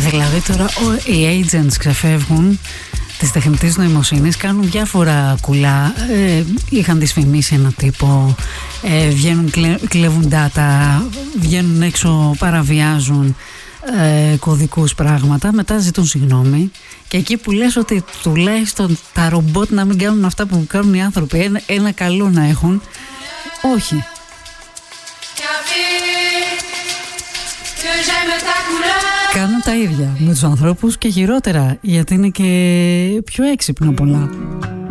Δηλαδή τώρα οι agents ξεφεύγουν της τεχνητής νοημοσύνης, κάνουν διάφορα κουλά, είχαν δυσφημίσει ένα τύπο, βγαίνουν, κλέβουν data, βγαίνουν έξω, παραβιάζουν κωδικούς, πράγματα, μετά ζητούν συγγνώμη, και εκεί που λες ότι τουλάχιστον τα ρομπότ να μην κάνουν αυτά που κάνουν οι άνθρωποι, ένα καλό να έχουν, όχι. Κάνουν τα ίδια με τους ανθρώπους και χειρότερα, γιατί είναι και πιο έξυπνα πολλά.